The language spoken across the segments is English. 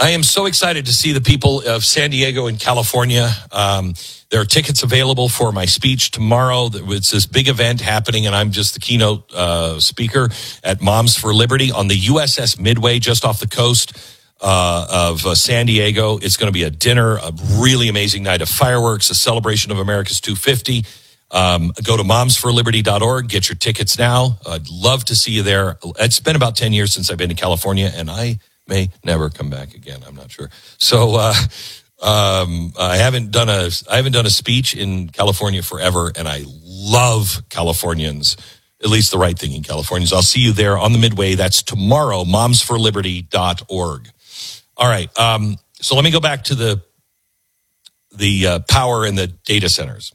I am so excited to see the people of San Diego and California. There are tickets available for my speech tomorrow. It's this big event happening, and I'm just the keynote speaker at Moms for Liberty on the USS Midway, just off the coast of San Diego. It's going to be a dinner, a really amazing night of fireworks, a celebration of America's 250. Go to momsforliberty.org, get your tickets now. I'd love to see you there. It's been about 10 years since I've been to California, and I may never come back again. I'm not sure. So I haven't done a speech in California forever, and I love Californians, at least the right thinking Californians. I'll see you there on the Midway. That's tomorrow, momsforliberty.org. All right. So let me go back to the power in the data centers.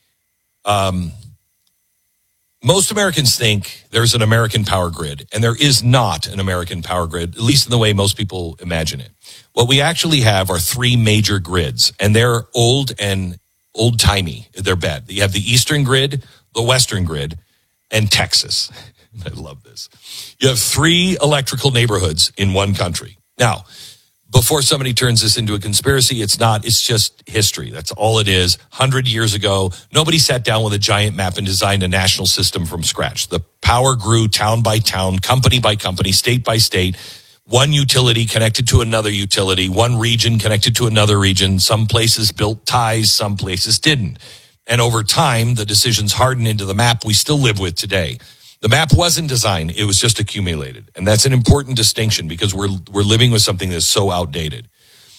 Most Americans think there's an American power grid, and there is not an American power grid, at least in the way most people imagine it. What we actually have are three major grids, and they're old and old-timey. They're bad. You have the Eastern grid, the Western grid, and Texas. I love this. You have three electrical neighborhoods in one country. Now, before somebody turns this into a conspiracy, it's not. It's just history. That's all it is. 100 years ago, nobody sat down with a giant map and designed a national system from scratch. The power grew town by town, company by company, state by state. One utility connected to another utility, one region connected to another region. Some places built ties, some places didn't. And over time, the decisions hardened into the map we still live with today. The map wasn't designed, it was just accumulated. And that's an important distinction because we're living with something that's so outdated.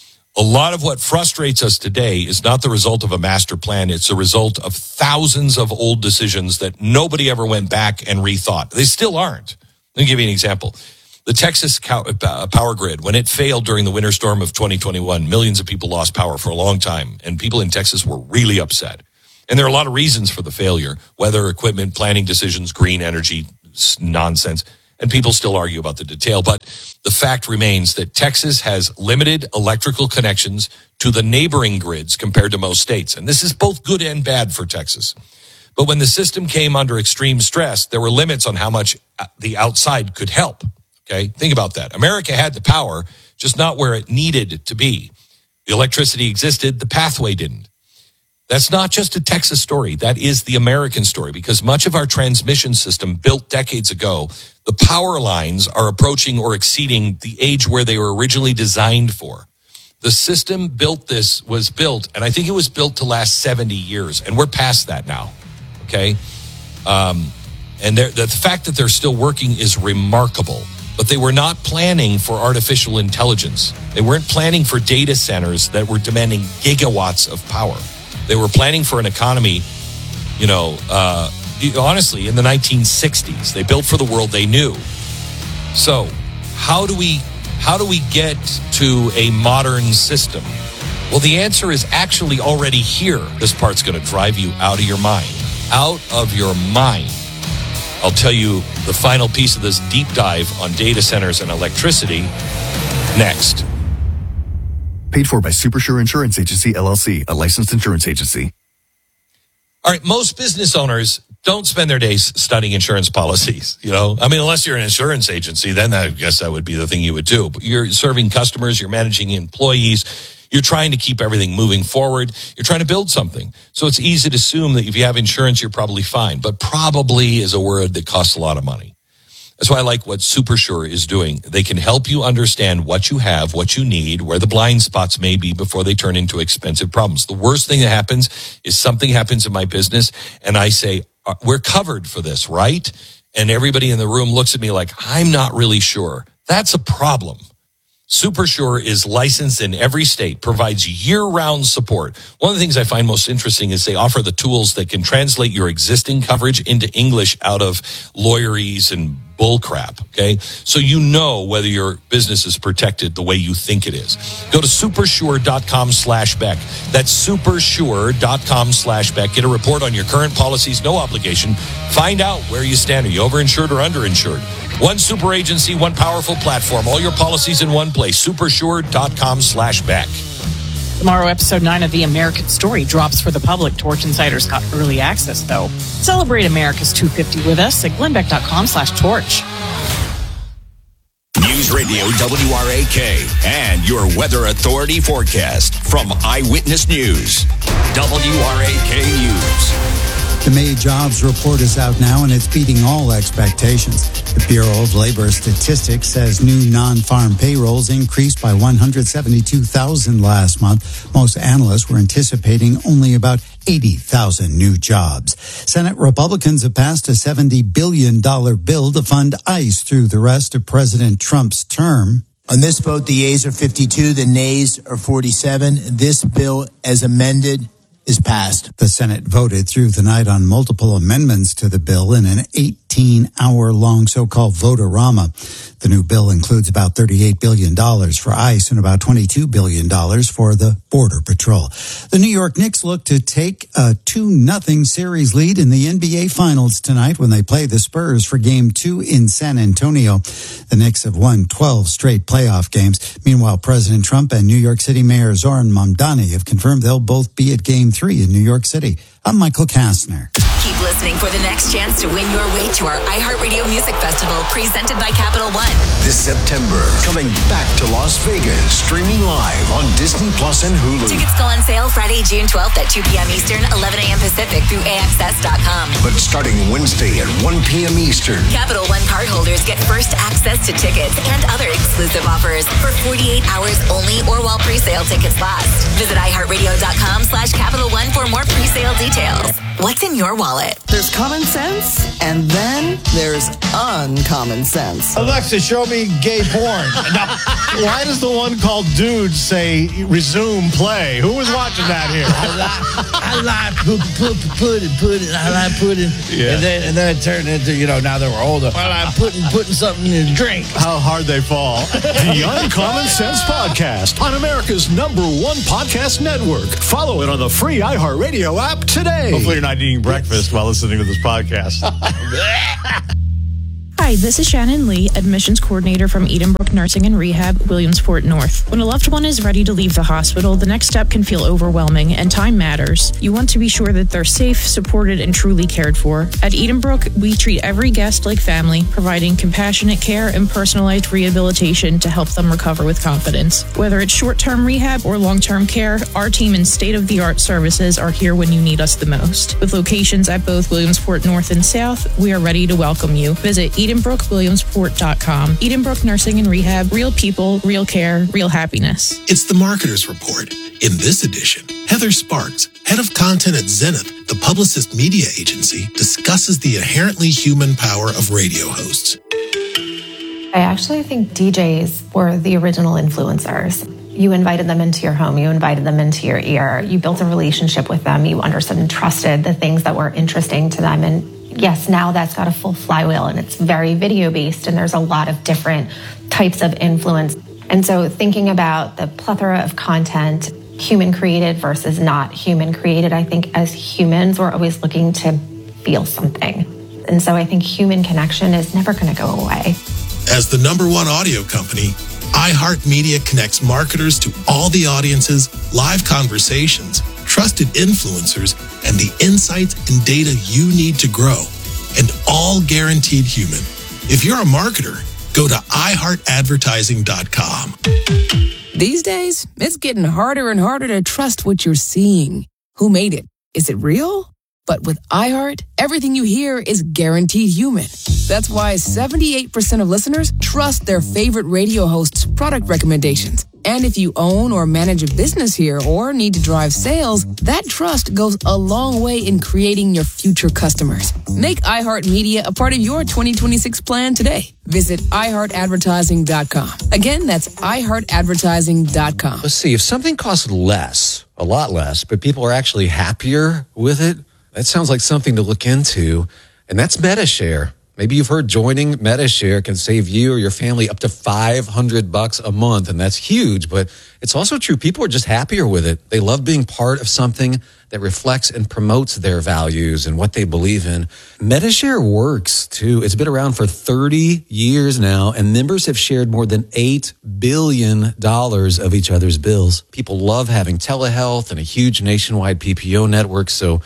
A lot of what frustrates us today is not the result of a master plan. It's a result of thousands of old decisions that nobody ever went back and rethought. They still aren't. Let me give you an example. The Texas power grid, when it failed during the winter storm of 2021, millions of people lost power for a long time, and people in Texas were really upset. And there are a lot of reasons for the failure, weather, equipment, planning decisions, green energy, nonsense. And people still argue about the detail. But the fact remains that Texas has limited electrical connections to the neighboring grids compared to most states. And this is both good and bad for Texas. But when the system came under extreme stress, there were limits on how much the outside could help. Okay, think about that. America had the power, just not where it needed to be. The electricity existed, the pathway didn't. That's not just a Texas story. That is the American story, because much of our transmission system built decades ago, the power lines are approaching or exceeding the age where they were originally designed for. The system was built, and I think it was built to last 70 years, and we're past that now, okay? And the fact that they're still working is remarkable, but they were not planning for artificial intelligence. They weren't planning for data centers that were demanding gigawatts of power. They were planning for an economy, honestly, in the 1960s. They built for the world they knew. So how do we get to a modern system? Well, the answer is actually already here. This part's going to drive you out of your mind. Out of your mind. I'll tell you the final piece of this deep dive on data centers and electricity next. Paid for by Supersure Insurance Agency, LLC, a licensed insurance agency. All right, most business owners don't spend their days studying insurance policies, unless you're an insurance agency, then I guess that would be the thing you would do. But you're serving customers, you're managing employees, you're trying to keep everything moving forward, you're trying to build something. So it's easy to assume that if you have insurance, you're probably fine. But probably is a word that costs a lot of money. That's why I like what Supersure is doing. They can help you understand what you have, what you need, where the blind spots may be before they turn into expensive problems. The worst thing that happens is something happens in my business and I say, we're covered for this, right? And everybody in the room looks at me like, I'm not really sure. That's a problem. Supersure is licensed in every state, provides year-round support. One of the things I find most interesting is they offer the tools that can translate your existing coverage into English out of lawyerese and bullcrap, okay? So you know whether your business is protected the way you think it is. Go to supersure.com/Beck. That's supersure.com/Beck. Get a report on your current policies, no obligation. Find out where you stand. Are you overinsured or underinsured? One super agency, one powerful platform. All your policies in one place. Supersure.com/Beck. Tomorrow, episode 9 of The American Story drops for the public. Torch Insiders got early access, though. Celebrate America's 250 with us at glennbeck.com/torch. News Radio Radio WRAK and your Weather Authority forecast from Eyewitness News. WRAK News. The May jobs report is out now, and it's beating all expectations. The Bureau of Labor Statistics says new non-farm payrolls increased by 172,000 last month. Most analysts were anticipating only about 80,000 new jobs. Senate Republicans have passed a $70 billion bill to fund ICE through the rest of President Trump's term. On this vote, the yeas are 52, the nays are 47. This bill, as amended, is passed. The Senate voted through the night on multiple amendments to the bill in an 18-hour-long so-called vote-a-rama. The new bill includes about $38 billion for ICE and about $22 billion for the Border Patrol. The New York Knicks look to take a 2-0 series lead in the NBA Finals tonight when they play the Spurs for Game 2 in San Antonio. The Knicks have won 12 straight playoff games. Meanwhile, President Trump and New York City Mayor Zoran Mamdani have confirmed they'll both be at Game 3 in New York City. I'm Michael Kastner. Keep listening for the next chance to win your way to our iHeartRadio Music Festival presented by Capital One. This September, coming back to Las Vegas, streaming live on Disney Plus and Hulu. Tickets go on sale Friday, June 12th at 2 p.m. Eastern, 11 a.m. Pacific through AXS.com. But starting Wednesday at 1 p.m. Eastern, Capital One cardholders get first access to tickets and other exclusive offers for 48 hours only or while pre-sale tickets last. Visit iHeartRadio.com/Capital One for more pre-sale details. What's in your wallet? There's common sense, and then there's uncommon sense. Alexa, show me gay porn. Now, why does the one called Dudes say resume play? Who was watching that here? I like pudding. I like pudding. Yeah. And then it turned into, now that we're older, I like putting something in a drink. How hard they fall. The Uncommon Sense Podcast on America's #1 podcast network. Follow it on the free iHeartRadio app today. Hopefully you're not eating breakfast while listening to this podcast. Hi, this is Shannon Lee, admissions coordinator from Edenbrook Nursing and Rehab, Williamsport North. When a loved one is ready to leave the hospital, the next step can feel overwhelming, and time matters. You want to be sure that they're safe, supported, and truly cared for. At Edenbrook, we treat every guest like family, providing compassionate care and personalized rehabilitation to help them recover with confidence. Whether it's short-term rehab or long-term care, our team and state-of-the-art services are here when you need us the most. With locations at both Williamsport North and South, we are ready to welcome you. Visit EdenbrookWilliamsport.com. Edenbrook Nursing and Rehab, real people, real care, real happiness. It's the Marketer's Report. In this edition, Heather Sparks, head of content at Zenith, the Publicist media agency, discusses the inherently human power of radio hosts. I actually think DJs were the original influencers. You invited them into your home. You invited them into your ear. You built a relationship with them. You understood and trusted the things that were interesting to them. And yes, now that's got a full flywheel and it's very video based and there's a lot of different types of influence. And so thinking about the plethora of content, human created versus not human created, I think as humans, we're always looking to feel something. And so I think human connection is never going to go away. As the #1 audio company, iHeartMedia connects marketers to all the audiences, live conversations, trusted influencers, and the insights and data you need to grow, and all guaranteed human. If you're a marketer, go to iHeartAdvertising.com. These days, it's getting harder and harder to trust what you're seeing. Who made it? Is it real? But with iHeart, everything you hear is guaranteed human. That's why 78% of listeners trust their favorite radio host's product recommendations. And if you own or manage a business here or need to drive sales, that trust goes a long way in creating your future customers. Make iHeartMedia a part of your 2026 plan today. Visit iHeartAdvertising.com. Again, that's iHeartAdvertising.com. Let's see, if something costs less, a lot less, but people are actually happier with it, that sounds like something to look into, and that's MetaShare. Maybe you've heard joining MetaShare can save you or your family up to $500 a month, and that's huge, but it's also true. People are just happier with it. They love being part of something that reflects and promotes their values and what they believe in. MetaShare works, too. It's been around for 30 years now, and members have shared more than $8 billion of each other's bills. People love having telehealth and a huge nationwide PPO network, so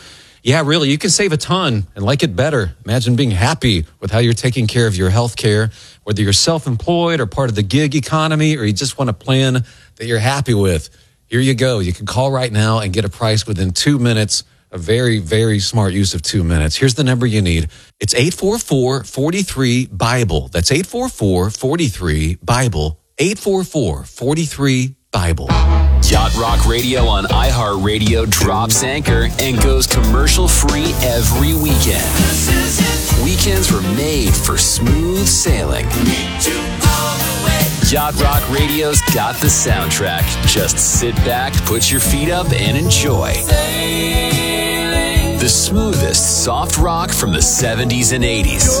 Yeah, really, you can save a ton and like it better. Imagine being happy with how you're taking care of your health care, whether you're self-employed or part of the gig economy, or you just want a plan that you're happy with. Here you go. You can call right now and get a price within 2 minutes. A very, very smart use of 2 minutes. Here's the number you need. It's 844-43-BIBLE. That's 844-43-BIBLE. 844-43-BIBLE. Yacht Rock Radio on iHeartRadio drops anchor and goes commercial-free every weekend. Weekends were made for smooth sailing. Yacht Rock Radio's got the soundtrack. Just sit back, put your feet up, and enjoy. The smoothest soft rock from the 70s and 80s.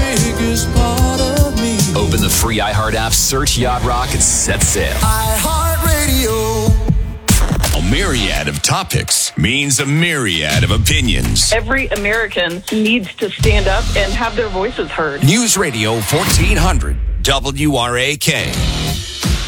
Open the free iHeart app, search Yacht Rock, and set sail. iHeartRadio. A myriad of topics means a myriad of opinions. Every American needs to stand up and have their voices heard. News Radio 1400, WRAK.